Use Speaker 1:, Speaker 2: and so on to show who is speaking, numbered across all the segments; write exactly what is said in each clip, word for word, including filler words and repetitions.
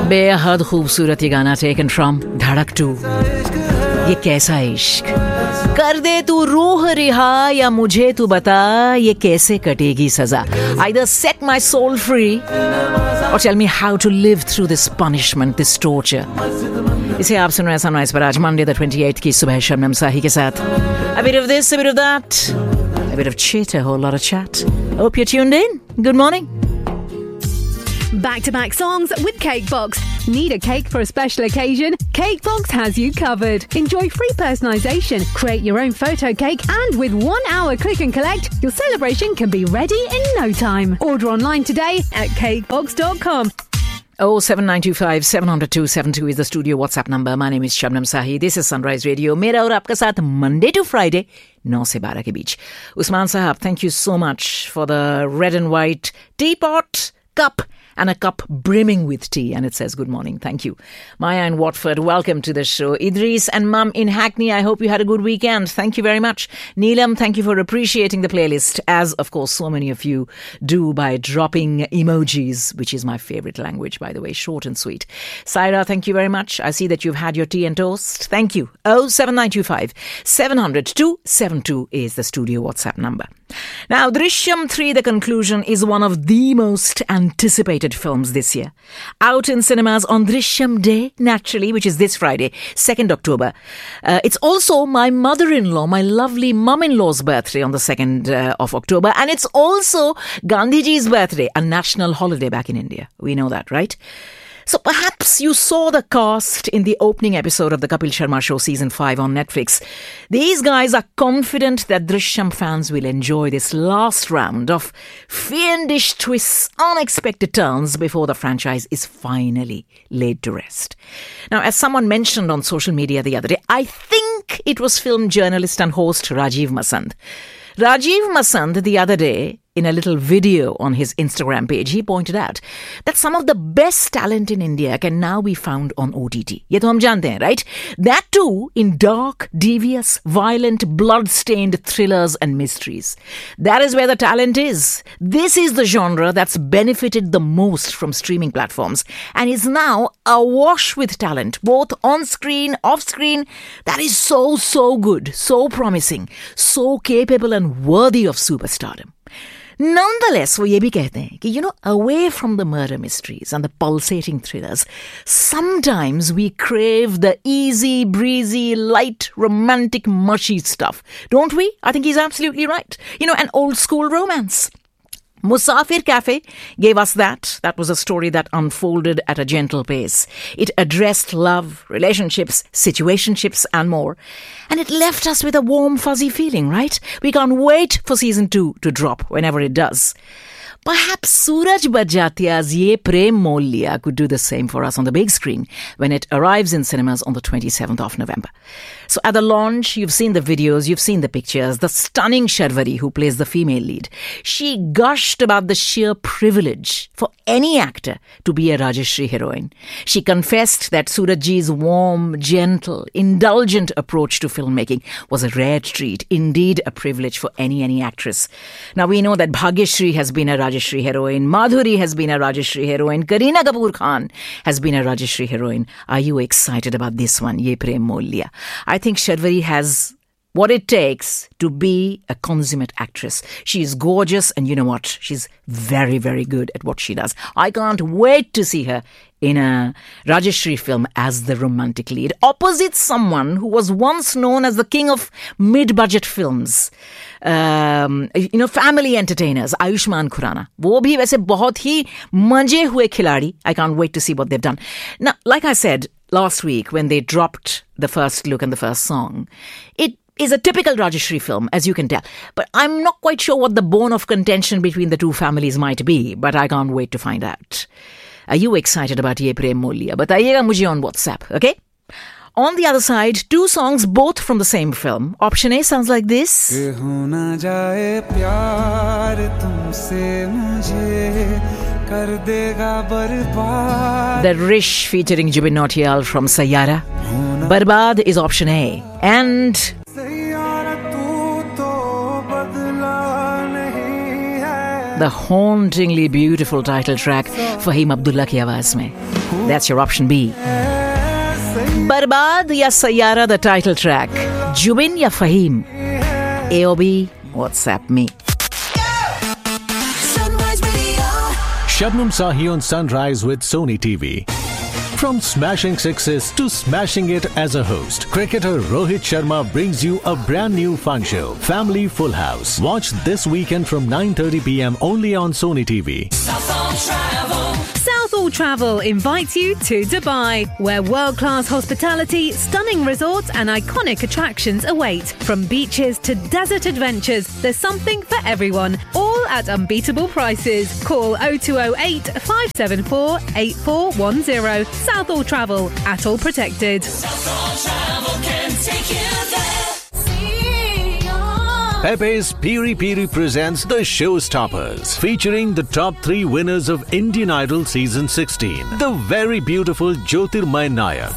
Speaker 1: बेहद खूबसूरत ये गाना टेकन फ्रॉम धड़क टू. ये कैसा इश्क, कर दे तू रूह रिहा या मुझे तू बता ये कैसे कटेगी सजा. Either set my soul free or tell me how to live through this punishment, this torture. इसे आप सुन रहे हैं सनराइज पर आज मंडे द twenty-eighth की सुबह शबनम साही के साथ. A bit of this, a bit of that, a bit of chit, a whole lot of chat. Hope you're tuned in. Good morning.
Speaker 2: Back-to-back songs with Cakebox. Need a cake for a special occasion? Cakebox has you covered. Enjoy free personalisation, create your own photo cake, and with one hour click and collect, your celebration can be ready in no time. Order online today at cakebox dot com.
Speaker 1: oh seven nine two five seven zero two seven two is the studio WhatsApp number. My name is Shabnam Sahi. This is Sunrise Radio. मेरा और आपका साथ Monday to Friday nine से twelve के बीच. Usman Sahab, thank you so much for the red and white teapot, cup, and a cup brimming with tea. And it says, good morning. Thank you. Maya in Watford, welcome to the show. Idris and Mum in Hackney, I hope you had a good weekend. Thank you very much. Neelam, thank you for appreciating the playlist, as, of course, so many of you do by dropping emojis, which is my favorite language, by the way, short and sweet. Saira, thank you very much. I see that you've had your tea and toast. Thank you. oh seven nine two five seven zero zero two seven two is the studio WhatsApp number. Now, Drishyam three, The Conclusion, is one of the most anticipated films this year. Out in cinemas on Drishyam Day, naturally, which is this Friday, second October. Uh, it's also my mother-in-law, my lovely mum-in-law's birthday on the second uh, of October. And it's also Gandhiji's birthday, a national holiday back in India. We know that, right? So perhaps you saw the cast in the opening episode of the Kapil Sharma Show Season five on Netflix. These guys are confident that Drishyam fans will enjoy this last round of fiendish twists, unexpected turns before the franchise is finally laid to rest. Now, as someone mentioned on social media the other day, I think it was film journalist and host Rajiv Masand. Rajiv Masand the other day, in a little video on his Instagram page, he pointed out that some of the best talent in India can now be found on O T T. Ye to hum jante hain, right? That too in dark, devious, violent, blood-stained thrillers and mysteries. That is where the talent is. This is the genre that's benefited the most from streaming platforms and is now awash with talent, both on-screen, off-screen. That is so, so good, so promising, so capable and worthy of superstardom. Nonetheless, वो ये भी कहते हैं कि, you know, away from the murder mysteries and the pulsating thrillers, sometimes we crave the easy, breezy, light, romantic, mushy stuff. Don't we? I think he's absolutely right. You know, an old school romance. Musafir Cafe gave us that. That was a story that unfolded at a gentle pace. It addressed love, relationships, situationships, and more. And it left us with a warm, fuzzy feeling, right? We can't wait for season two to drop whenever it does. Perhaps Suraj Bajatia's Ye Prem Mol Liya could do the same for us on the big screen when it arrives in cinemas on the twenty-seventh of November. So at the launch, you've seen the videos, you've seen the pictures, the stunning Sharvari who plays the female lead. She gushed about the sheer privilege for any actor to be a Rajashri heroine. She confessed that Surajji's warm, gentle, indulgent approach to filmmaking was a rare treat, indeed a privilege for any, any actress. Now we know that Bhagyashri has been a Rajashri heroine, Madhuri has been a Rajashri heroine, Kareena Kapoor Khan has been a Rajashri heroine. Are you excited about this one, Ye Prem Mol Liya? I think Sharvari has what it takes to be a consummate actress. She is gorgeous and you know what? She's very, very good at what she does. I can't wait to see her in a Rajashri film as the romantic lead, opposite someone who was once known as the king of mid-budget films. Um, you know, family entertainers, Ayushmann Khurrana. वो भी वैसे बहुत ही मजे हुए खिलाड़ी. I can't wait to see what they've done. Now, like I said last week when they dropped the first look and the first song, it is a typical Rajashri film, as you can tell. But I'm not quite sure what the bone of contention between the two families might be, but I can't wait to find out. Are you excited about Ye Prem Mol Liya? Bataiega mujhe on WhatsApp, okay? On the other side, two songs both from the same film. Option A sounds like this. The Rish featuring Jubin Nautiyal from Sayyara. Barbad is option A. And The hauntingly beautiful title track Fahim Abdullah ki आवाज में. That's your option B. Barbad ya Sayyara, the title track. Jubin ya Fahim. A or B, WhatsApp me.
Speaker 3: Shabnam Sahi on Sunrise with Sony T V. From smashing sixes to smashing it as a host, cricketer Rohit Sharma brings you a brand new fun show, Family Full House. Watch this weekend from nine thirty p.m. only on Sony T V.
Speaker 2: Southall Travel invites you to Dubai, where world-class hospitality, stunning resorts and iconic attractions await. From beaches to desert adventures, there's something for everyone, all at unbeatable prices. Call oh two oh eight, five seven four, eight four one oh. Southall Travel, at all protected.
Speaker 4: Southall Travel can take you there.
Speaker 3: Pepe's Piri Piri presents The Showstoppers, featuring the top three winners of Indian Idol Season sixteen. The very beautiful Jyotirmay Nayak,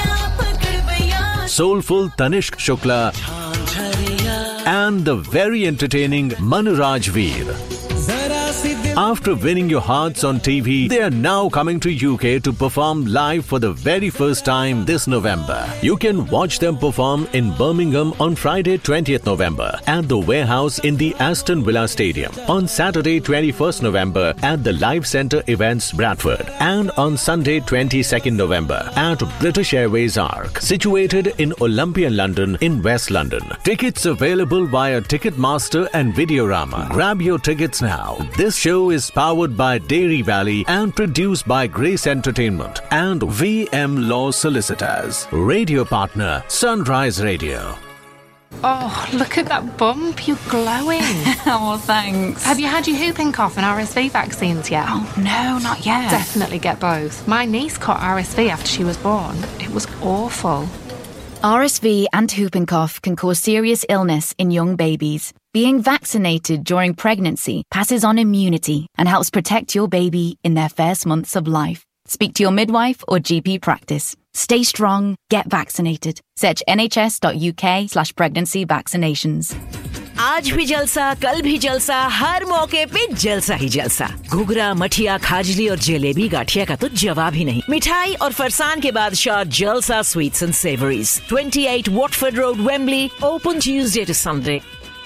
Speaker 3: soulful Tanishq Shukla, and the very entertaining Manraj Veer. After winning your hearts on T V, they are now coming to U K to perform live for the very first time this November. You can watch them perform in Birmingham on Friday twentieth November at the Warehouse in the Aston Villa Stadium, on Saturday twenty-first November at the Live Centre Events Bradford, and on Sunday twenty-second November at British Airways Arc, situated in Olympia, London in West London. Tickets available via Ticketmaster and Videorama. Grab your tickets now. This show is powered by Dairy Valley and produced by Grace Entertainment and V M Law Solicitors. Radio partner Sunrise Radio.
Speaker 5: Oh, look at that bump. You're glowing.
Speaker 6: Oh, thanks.
Speaker 5: Have you had your whooping cough and R S V vaccines yet?
Speaker 6: Oh, no, not yet.
Speaker 5: Definitely get both. My niece caught R S V after she was born. It was awful.
Speaker 6: R S V and whooping cough can cause serious illness in young babies. Being vaccinated during pregnancy passes on immunity and helps protect your baby in their first months of life. Speak to your midwife or G P practice. Stay strong, get vaccinated. Search nhs.uk slash pregnancy vaccinations.
Speaker 1: आज भी जलसा, कल भी जलसा, हर मौके पे जलसा ही जलसा. घुघरा, मठिया, खाजली और जलेबी गाठिया का तो जवाब ही नहीं. मिठाई और फरसान के बादशाह जलसा sweets and savouries. twenty-eight Watford Road, Wembley, open Tuesday to Sunday.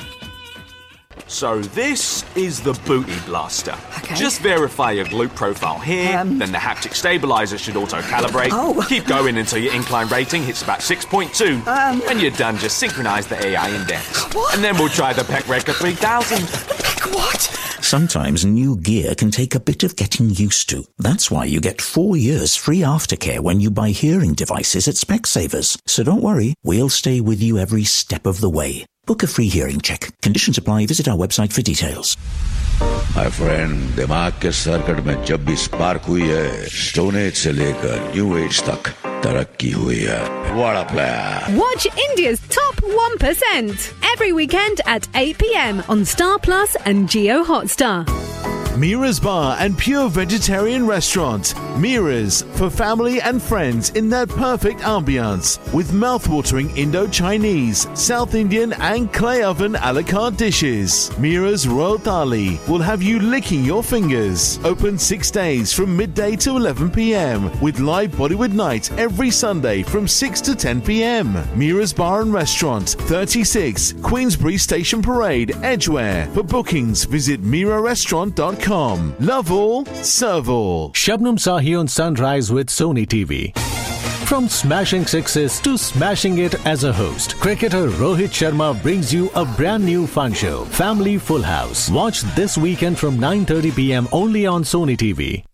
Speaker 7: So this is the Booty Blaster.
Speaker 8: Okay.
Speaker 7: Just verify your glute profile here,
Speaker 8: Um.
Speaker 7: then the haptic stabilizer should auto-calibrate.
Speaker 8: Oh.
Speaker 7: Keep going until your incline rating hits about six point two.
Speaker 8: Um.
Speaker 7: When you're done, just synchronise the A I index.
Speaker 8: What?
Speaker 7: And then we'll try the Peck Record three thousand.
Speaker 8: What?
Speaker 9: Sometimes new gear can take a bit of getting used to. That's why you get four years free aftercare when you buy hearing devices at Specsavers. So don't worry, we'll stay with you every step of the way. Book a free hearing check. Conditions apply. Visit our website for details.
Speaker 10: My friend, दिमाग के circuit में जब भी spark हुई है, stone age से लेकर new age तक तरक्की हुई है. What a player!
Speaker 2: Watch India's top one percent every weekend at eight p.m. on Star Plus and Jio Hotstar.
Speaker 11: Mira's Bar and Pure Vegetarian Restaurant. Mira's, for family and friends in their perfect ambience. With mouth-watering Indo-Chinese, South Indian and clay oven a la carte dishes. Mira's Royal Thali will have you licking your fingers. Open six days from midday to eleven p.m. with live Bollywood night every Sunday from six to ten p.m. Mira's Bar and Restaurant, thirty-six Queensbury Station Parade, Edgware. For bookings, visit mira restaurant dot com. Love all, serve all.
Speaker 3: Shabnam Sahi on Sunrise with Sony T V. From smashing sixes to smashing it as a host, cricketer Rohit Sharma brings you a brand new fun show, Family Full House. Watch this weekend from nine thirty p.m. only on Sony T V.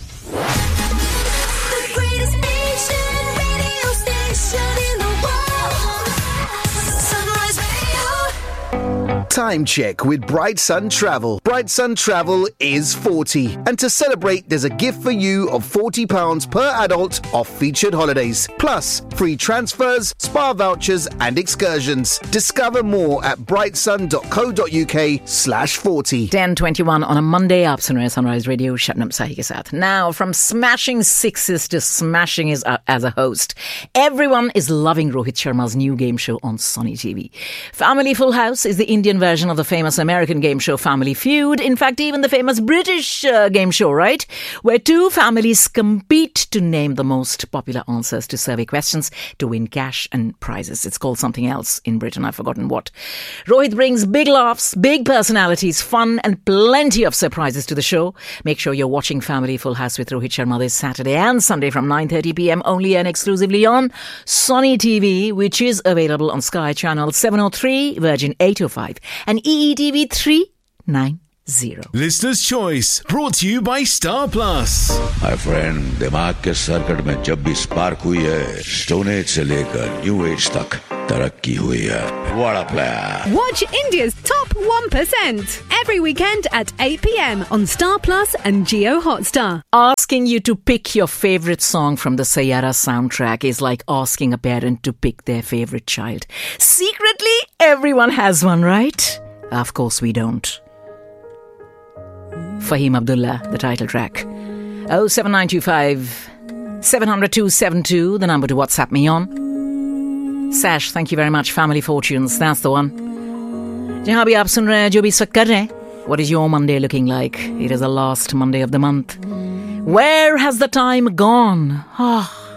Speaker 12: Time check with Bright Sun Travel. Bright Sun Travel is forty. And to celebrate, there's a gift for you of forty pounds per adult off featured holidays. Plus, free transfers, spa vouchers and excursions. Discover more at brightsun.co.uk slash 40.
Speaker 1: ten twenty-one on a Monday. Aap sun rahe hain Sunrise Radio, Shabnam Sahi ke saath. Now, from smashing sixes to smashing his, uh, as a host, everyone is loving Rohit Sharma's new game show on Sony T V. Family Full House is the Indian version of the famous American game show Family Feud. In fact, even the famous British uh, game show, right? Where two families compete to name the most popular answers to survey questions to win cash and prizes. It's called something else in Britain. I've forgotten what. Rohit brings big laughs, big personalities, fun and plenty of surprises to the show. Make sure you're watching Family Full House with Rohit Sharma this Saturday and Sunday from nine thirty p.m. only and exclusively on Sony T V, which is available on Sky Channel seven oh three, Virgin eight oh five and E E T V three ninety.
Speaker 11: Listener's Choice, brought to you by Star Plus.
Speaker 10: My friend, दिमाग के circuit में जब भी spark हुई है, stone age से लेकर new age तक तरक्की हुई है. What a player!
Speaker 2: Watch India's top one percent every weekend at eight p.m. on Star Plus and Jio Hotstar.
Speaker 1: Asking you to pick your favorite song from the Sayyara soundtrack is like asking a parent to pick their favorite child. Secretly, everyone has one, right? Of course we don't. Fahim Abdullah, the title track. oh seven nine two five, seven zero two seven two, the number to WhatsApp me on. Sash, thank you very much. Family Fortunes, that's the one. Jahan bhi aap sun rahe hain, jo bhi is waqt kar rahe hain. What is your Monday looking like? It is the last Monday of the month. Where has the time gone? Oh.